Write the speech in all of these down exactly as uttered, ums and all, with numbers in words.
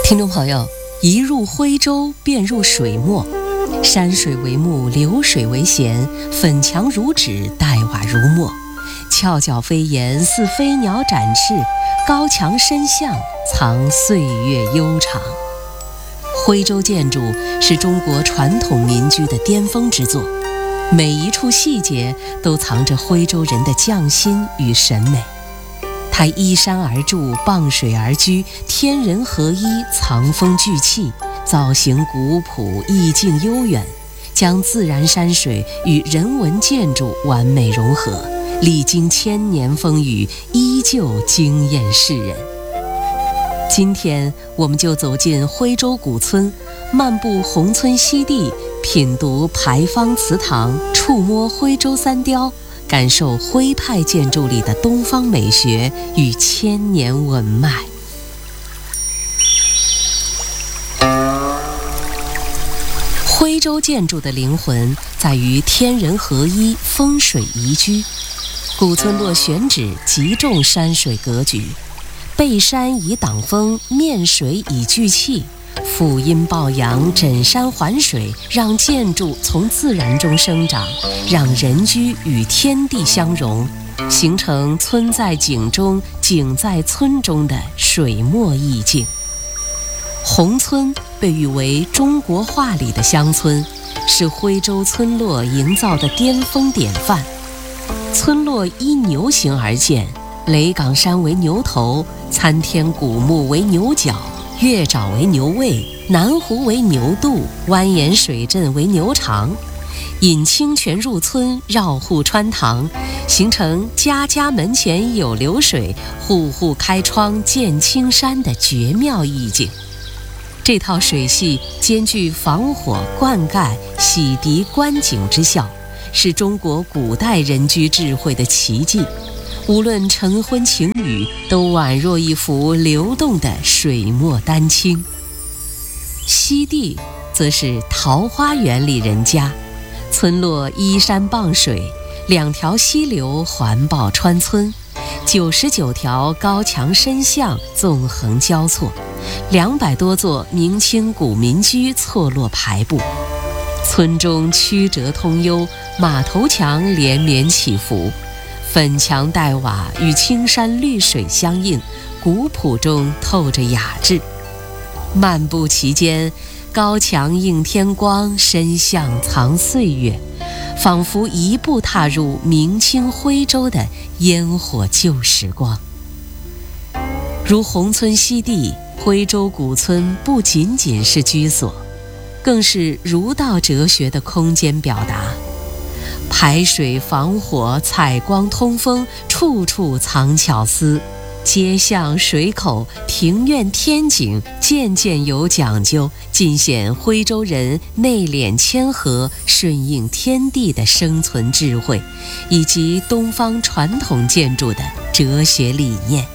听众朋友，一入徽州便入水墨，山水为目，流水为弦，粉墙如纸，黛瓦如墨，翘角飞檐似飞鸟展翅，高墙深巷藏岁月悠长。徽州建筑是中国传统民居的巅峰之作，每一处细节都藏着徽州人的匠心与审美。它依山而筑，傍水而居，天人合一，藏风聚气，造型古朴，意境悠远，将自然山水与人文建筑完美融合，历经千年风雨，依旧惊艳世人。今天我们就走进徽州古村，漫步宏村西地，品读牌坊祠堂，触摸徽州三雕，感受徽派建筑里的东方美学与千年文脉。徽州建筑的灵魂在于天人合一，风水宜居。古村落选址极重山水格局，背山以挡风，面水以聚气，俯阴抱阳，枕山环水，让建筑从自然中生长，让人居与天地相融，形成村在景中，景在村中的水墨意境。宏村被誉为中国画里的乡村，是徽州村落营造的巅峰典范。村落依牛形而建，雷岗山为牛头，参天古木为牛角，月沼为牛胃，南湖为牛肚，蜿蜒水镇为牛肠，引清泉入村，绕户穿堂，形成家家门前有流水，户户开窗见青山的绝妙意境。这套水系兼具防火、灌溉、洗涤、观景之效，是中国古代人居智慧的奇迹。无论晨昏晴雨，都宛若一幅流动的水墨丹青。西地则是桃花源里人家，村落依山傍水，两条溪流环抱川村，九十九条高墙深巷纵横交错，两百多座明清古民居错落排布。村中曲折通幽，马头墙连绵起伏，粉墙黛瓦与青山绿水相映，古朴中透着雅致。漫步其间，高墙映天光，深巷藏岁月，仿佛一步踏入明清徽州的烟火旧时光。如宏村西地，徽州古村不仅仅是居所，更是儒道哲学的空间表达。排水防火，采光通风，处处藏巧思，街巷水口、庭院天井，件件有讲究，尽显徽州人内敛谦和、顺应天地的生存智慧，以及东方传统建筑的哲学理念。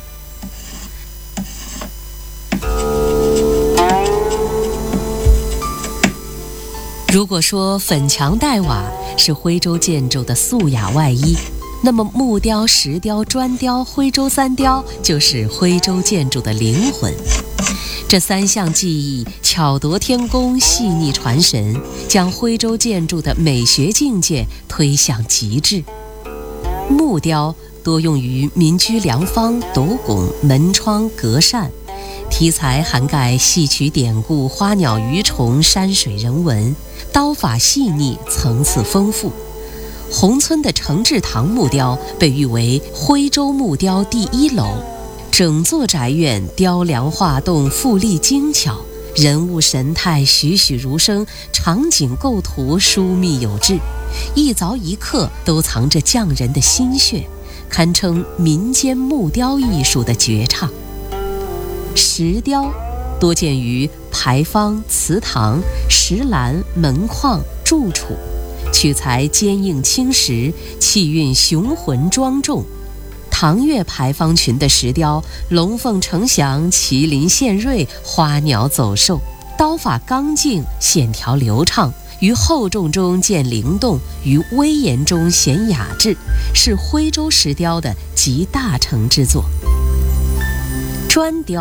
如果说粉墙黛瓦是徽州建筑的素雅外衣，那么木雕、石雕、砖雕、徽州三雕就是徽州建筑的灵魂。这三项技艺巧夺天工，细腻传神，将徽州建筑的美学境界推向极致。木雕多用于民居梁方、斗拱、门窗、格扇，题材涵盖戏曲典故、花鸟鱼虫、山水人文，刀法细腻，层次丰富。宏村的承志堂木雕被誉为徽州木雕第一楼，整座宅院雕梁画栋，富丽精巧，人物神态栩栩如生，场景构图疏密有致，一凿一刻都藏着匠人的心血，堪称民间木雕艺术的绝唱。石雕多见于牌坊、祠堂、石栏、门框、柱础，取材坚硬青石，气韵雄浑庄重。唐越牌坊群的石雕，龙凤呈祥，麒麟献瑞，花鸟走兽，刀法刚劲，线条流畅，于厚重中见灵动，于威严中显雅致，是徽州石雕的集大成之作。砖雕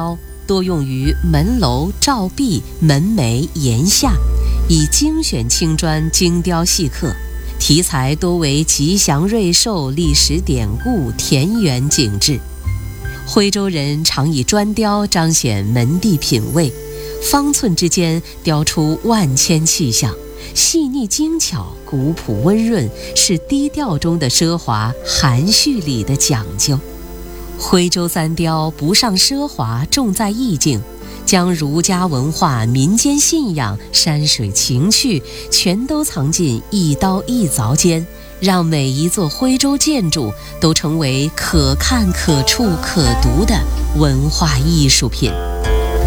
多用于门楼、照壁、门楣、檐下，以精选青砖精雕细刻，题材多为吉祥瑞寿、历史典故、田园景致。徽州人常以砖雕彰显门第品味，方寸之间雕出万千气象，细腻精巧，古朴温润，是低调中的奢华，含蓄里的讲究。徽州三雕不上奢华，重在意境，将儒家文化、民间信仰、山水情趣全都藏进一刀一凿间，让每一座徽州建筑都成为可看可触可读的文化艺术品。